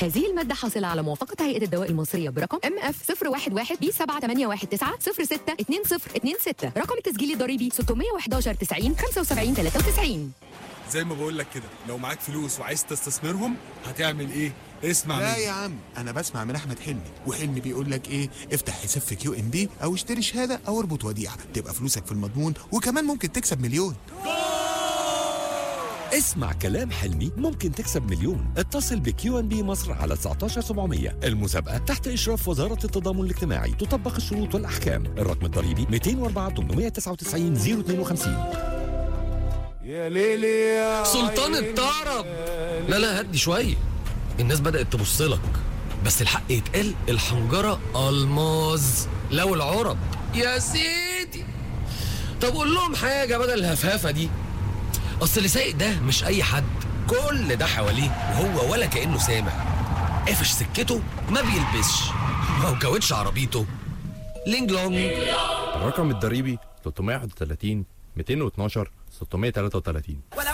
هذه المادة حاصلة على موافقة هيئة الدواء المصرية برقم MF 011B7819002026. رقم التسجيل الضريبي 611 90 75 93. زي ما بقول لك كده، لو معاك فلوس وعايز تستثمرهم هتعمل ايه؟ اسمع لا مني. يا عم، انا بسمع من احمد حلمي، وحلمي بيقول لك ايه؟ افتح حساب في QNB او اشتري شهاده او اربط وديعه، تبقى فلوسك في المضمون وكمان ممكن تكسب مليون. اسمع كلام حلمي، ممكن تكسب مليون. اتصل بQNB مصر على 19700. المسابقة تحت إشراف وزارة التضامن الاجتماعي، تطبق الشروط والأحكام. الرقم الضريبي 204 899 052. يا ليلي يا سلطان الطرب. لا هدي شويه، الناس بدأت تبص لك، بس الحق يتقال، الحنجرة ألماظ لو العرب يا سيدي. طب قول لهم حاجة بدل الهفافة دي، أصل اللي سايق ده مش أي حد، كل ده حواليه وهو ولا كأنه سامع. قافش سكته ما بيلبسش، ما هو كاوتش عربيته لينج لونج. الرقم الضريبي 331 212 633.